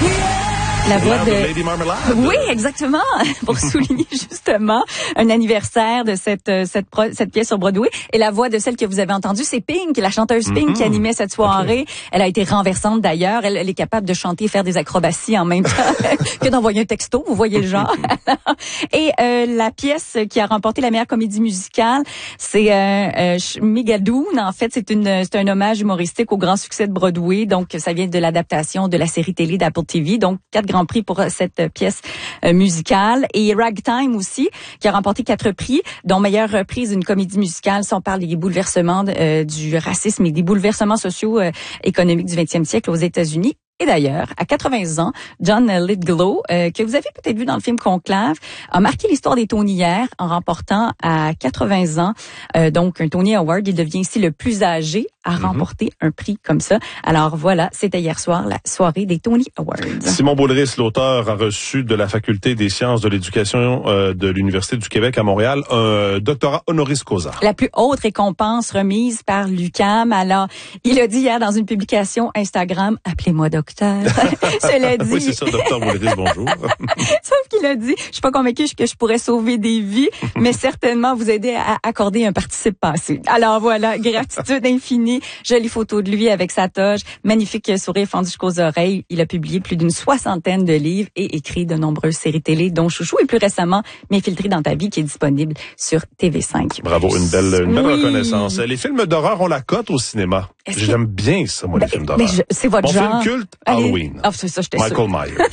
La voix de Lady Marmalade. Oui, exactement, pour souligner justement un anniversaire de cette pièce sur Broadway. Et la voix de celle que vous avez entendue, c'est Pink, la chanteuse Pink qui animait cette soirée. Okay. Elle a été renversante d'ailleurs. Elle est capable de chanter et faire des acrobaties en même temps que d'envoyer un texto. Vous voyez le genre. Et la pièce qui a remporté la meilleure comédie musicale, c'est Migadoon. En fait, c'est un hommage humoristique au grand succès de Broadway. Donc, ça vient de l'adaptation de la série télé d'Apple TV. Donc, 4 grands prix pour cette pièce musicale. Et Ragtime aussi, qui a remporté 4 prix, dont meilleure reprise d'une comédie musicale. Si on parle des bouleversements du racisme et des bouleversements sociaux économiques du 20e siècle aux États-Unis. Et d'ailleurs, à 80 ans, John Lithgow, que vous avez peut-être vu dans le film Conclave, a marqué l'histoire des Tonnières en remportant à 80 ans donc un Tony Award. Il devient ici le plus âgé à remporter un prix comme ça. Alors voilà, c'était hier soir la soirée des Tony Awards. Simon Baudris, l'auteur, a reçu de la Faculté des sciences de l'éducation de l'Université du Québec à Montréal un doctorat honoris causa. La plus haute récompense remise par l'UQAM. Alors, il a dit hier dans une publication Instagram, appelez-moi docteur. Cela dit. Oui, c'est ça, docteur Baudris, bonjour. Sauf qu'il a dit, je suis pas convaincue que je pourrais sauver des vies, mais certainement vous aider à accorder un participe passé. Alors voilà, gratitude infinie. Jolie photo de lui avec sa toge, magnifique sourire fendu jusqu'aux oreilles. Il a publié plus d'une 60aine de livres et écrit de nombreuses séries télé, dont Chouchou et plus récemment M'infiltrer dans ta vie, qui est disponible sur TV5. Bravo, une belle reconnaissance. Les films d'horreur ont la cote au cinéma. J'aime bien ça, moi, les films d'horreur. C'est votre Mon genre. film culte, Halloween. Ah, c'est ça, j'étais Michael Myers.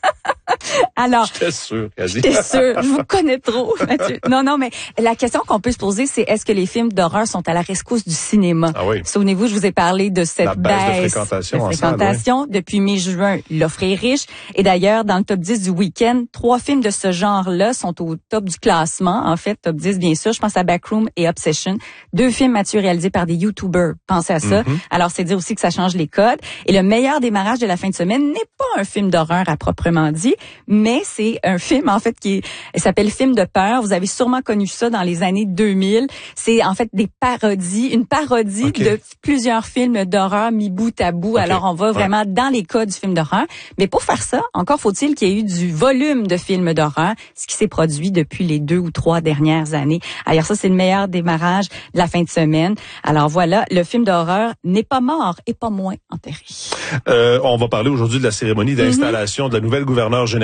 Alors, j'étais sûr, je vous connais trop, Mathieu. Non, mais la question qu'on peut se poser, c'est est-ce que les films d'horreur sont à la rescousse du cinéma? Ah oui. Souvenez-vous, je vous ai parlé de cette baisse de fréquentation. Oui. Depuis mai-juin, l'offre est riche. Et d'ailleurs, dans le top 10 du week-end, 3 films de ce genre-là sont au top du classement. En fait, top 10, bien sûr. Je pense à Backroom et Obsession. 2 films, Mathieu, réalisés par des YouTubers. Pensez à ça. Alors, c'est dire aussi que ça change les codes. Et le meilleur démarrage de la fin de semaine n'est pas un film d'horreur à proprement dit, mais c'est un film, en fait, il s'appelle Film de peur. Vous avez sûrement connu ça dans les années 2000. C'est, en fait, une parodie de plusieurs films d'horreur mis bout à bout. Alors, on va vraiment dans les codes du film d'horreur. Mais pour faire ça, encore faut-il qu'il y ait eu du volume de films d'horreur, ce qui s'est produit depuis les 2 ou 3 dernières années. Alors, ça, c'est le meilleur démarrage de la fin de semaine. Alors, voilà, le film d'horreur n'est pas mort et pas moins enterré. On va parler aujourd'hui de la cérémonie d'installation de la nouvelle gouverneure générale